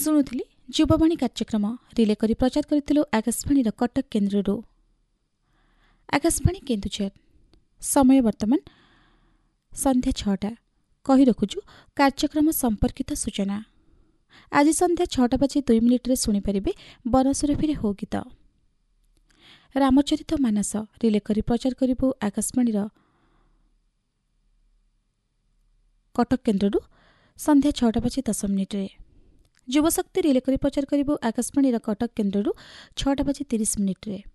ଶୁଣୁଥିଲି ଯୁବବାଣୀ କାର୍ଯ୍ୟକ୍ରମ ରିଲେ କରି ପ୍ରଚାର କରିଥିଲୁ ଆକାଶବାଣୀର କଟକ କେନ୍ଦ୍ରରୁ। ଆକାଶବାଣୀ କେନ୍ଦୁଝର ସମୟ ବର୍ତ୍ତମାନ ସନ୍ଧ୍ୟା 6ଟା। କହି ରଖୁଛୁ କାର୍ଯ୍ୟକ୍ରମ ସମ୍ପର୍କିତ ସୂଚନା। ଆଜି ସନ୍ଧ୍ୟା 6:02 ଶୁଣିପାରିବେ ବନସୁରଭିରେ ହୋ ଗୀତ। ରାମଚରିତ ମାନସ ରିଲେ କରି ପ୍ରଚାର କରିବୁ ଆକାଶବାଣୀର କଟକ କେନ୍ଦ୍ରରୁ ସନ୍ଧ୍ୟା 6:10। ଯୁବଶକ୍ତି ରିଲେ କରି ପ୍ରଚାର କରିବୁ ଆକାଶବାଣୀର କଟକ କେନ୍ଦ୍ରରୁ 6:30।